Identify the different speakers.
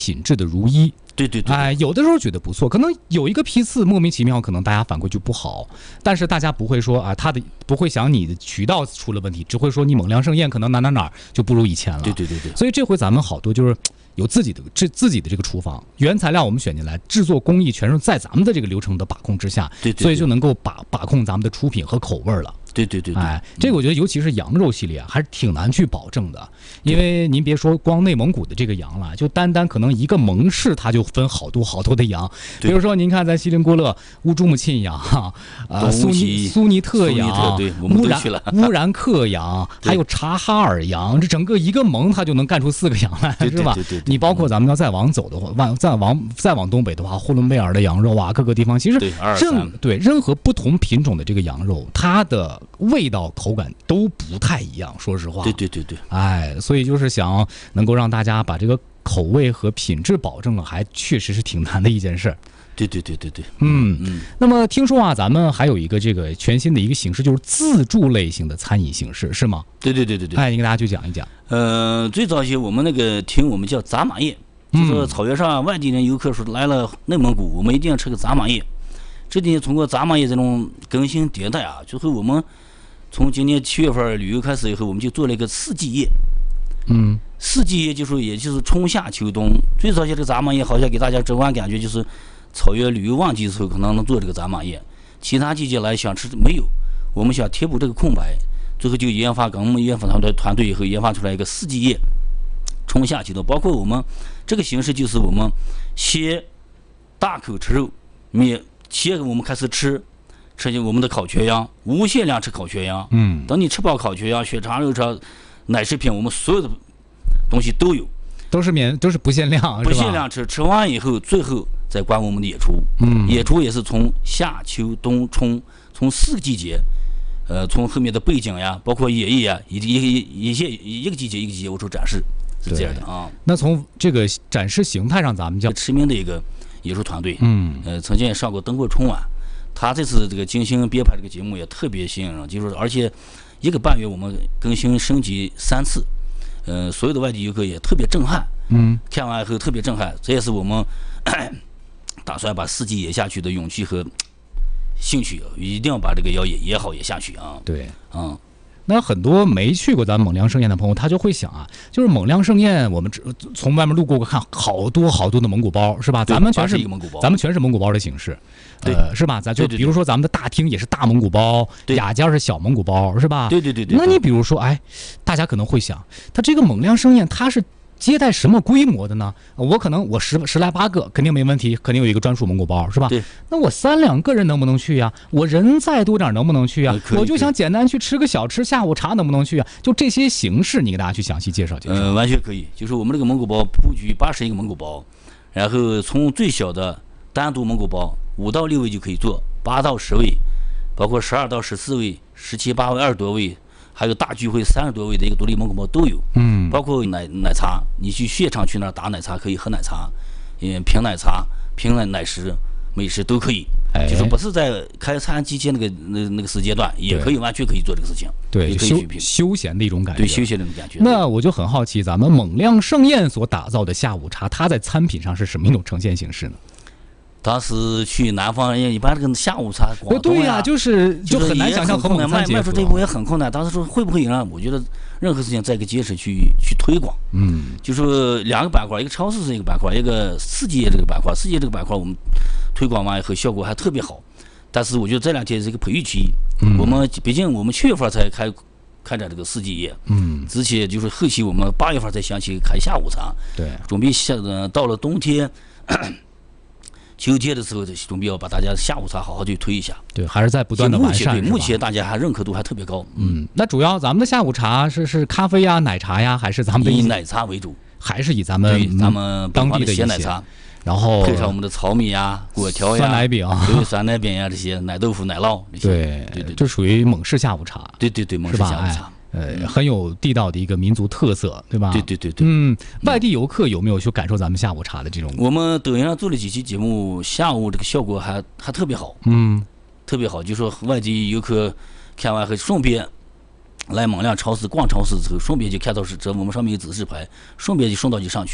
Speaker 1: 品质的如一。
Speaker 2: 对，
Speaker 1: 有的时候觉得不错，可能有一个批次莫名其妙，可能大家反馈就不好，但是大家不会说他的不会想你的渠道出了问题，只会说你猛量盛宴可能哪就不如以前了。
Speaker 2: 对。
Speaker 1: 所以这回咱们好多就是有自己的这个厨房，原材料我们选进来，制作工艺全是在咱们的这个流程的把控之下，所以就能够把控咱们的出品和口味了。
Speaker 2: 对，
Speaker 1: 这个我觉得尤其是羊肉系列还是挺难去保证的，因为您别说光内蒙古的这个羊了，就单可能一个盟市它就分好多的羊，比如说您看咱锡林郭勒乌珠穆沁羊苏尼特羊，
Speaker 2: 对，我们都去了，
Speaker 1: 乌然克羊，还有察哈尔羊，这整个一个盟它就能干出4个羊来，是吧？
Speaker 2: 对，
Speaker 1: 你包括咱们要再往走的话，再往东北的话，呼伦贝尔的羊肉啊，各个地方其实任何不同品种的这个羊肉，它的味道口感都不太一样，说实话。
Speaker 2: 对，
Speaker 1: 所以就是想能够让大家把这个口味和品质保证了，还确实是挺难的一件事。
Speaker 2: 对。
Speaker 1: 那么听说咱们还有一个这个全新的一个形式，就是自助类型的餐饮形式，是吗？
Speaker 2: 对。
Speaker 1: 你给大家去讲一讲。
Speaker 2: 最早些我们那个我们叫杂马宴，就是草原上外地人游客说来了内蒙古，我们一定要吃个杂马宴。这点通过杂马宴这种更新迭代就是我们从今年7月份旅游开始以后，我们就做了一个4季宴。4季宴也就是春夏秋冬。最早些这个杂马宴好像给大家直观感觉就是草原旅游旺季的时候可能能做这个杂马宴，其他季节来想吃没有，我们想填补这个空白，最后就跟我们研发团队以后研发出来一个4季宴，春夏秋冬。包括我们这个形式就是我们先大口吃肉，先我们开始吃我们的烤全羊，无限量吃烤全羊。等你吃饱烤全羊、血肠、肉肠、奶食品，我们所有的东西都有，
Speaker 1: 都是不限量，
Speaker 2: 不限量吃。吃完以后，最后再关我们的野厨。野厨也是从夏秋冬春，从4个季节，从后面的背景呀，包括野艺啊，一个季节一个季节我说展示是这样的啊。
Speaker 1: 那从这个展示形态上，咱们叫
Speaker 2: 知名的一个艺术团队，曾经也上过登过春晚。他这次这个精心编排这个节目也特别吸引人，就是而且1个半月我们更新升级3次，所有的外地游客也特别震撼，看完以后特别震撼，这也是我们打算把4季野下去的勇气和兴趣，一定要把这个野好野下去啊。
Speaker 1: 对，那很多没去过咱们猛量盛宴的朋友，他就会想就是猛量盛宴，我们从外面路过看好多的蒙古包，是吧？咱们全是蒙古包的形式，是吧？咱就比如说咱们的大厅也是大蒙古包，雅间是小蒙古包，是吧？
Speaker 2: 对。
Speaker 1: 那你比如说，大家可能会想，他这个猛量盛宴它是接待什么规模的呢？我可能十来8个肯定没问题，肯定有一个专属蒙古包，是吧？
Speaker 2: 对。
Speaker 1: 那我3、2个人能不能去呀？我人再多点能不能去呀？我就想简单去吃个小吃下午茶能不能去呀？就这些形式，你给大家去详细介绍介绍。
Speaker 2: 完全可以。就是我们这个蒙古包布局81个蒙古包，然后从最小的单独蒙古包5到6位就可以做，8到10位，包括12到14位、17、18位、20多位。还有大聚会30多位的一个独立蒙古包都有，包括奶茶，你去现场去那儿打奶茶可以喝奶茶，评奶茶、评奶食、美食都可以，就是不是在开餐期间那个时间段，也可以完全可以做这个事情，
Speaker 1: 对，休闲的一种感觉，
Speaker 2: 对，休闲的一种感觉。
Speaker 1: 那我就很好奇，咱们猛量盛宴所打造的下午茶，它在餐品上是什么一种呈现形式呢？
Speaker 2: 当时去南方，一般这个下午茶，广东
Speaker 1: 呀，就很难想象和猛餐结合。
Speaker 2: 卖出这一步也很困难。当时说会不会让我觉得任何事情在一个街市去推广，就说2个板块，一个超市是一个板块，一个4季这个板块。4季这个板块我们推广完以后效果还特别好。但是我觉得这2天是一个培育期，我们毕竟我们7月份才开展这个4季宴，之前就是后期我们8月份才想起开下午茶，
Speaker 1: 对，
Speaker 2: 准备到了冬天。秋天的时候，准备要把大家下午茶好好去推一下。
Speaker 1: 对，还是在不断的完善。
Speaker 2: 目前大家还认可度还特别高。
Speaker 1: 那主要咱们的下午茶是咖啡呀、奶茶呀，还是咱们的
Speaker 2: 以奶茶为主？
Speaker 1: 还是以咱们当地的
Speaker 2: 鲜奶茶，
Speaker 1: 然后
Speaker 2: 配上我们的糙米呀、果条呀、
Speaker 1: 酸奶饼、
Speaker 2: 酸奶饼呀这些，奶豆腐、奶酪这
Speaker 1: 些。对，这属于蒙式下午茶。
Speaker 2: 对，蒙式下午茶。
Speaker 1: 很有地道的一个民族特色，对吧？
Speaker 2: 对。
Speaker 1: 外地游客有没有去感受咱们下午茶的这种？
Speaker 2: 我们抖音上做了几期节目，下午这个效果还特别好，特别好。就说外地游客看完后，顺便来蒙量超市逛超市之后，顺便就看到是这我们上面有指示牌，顺便就顺道就上去。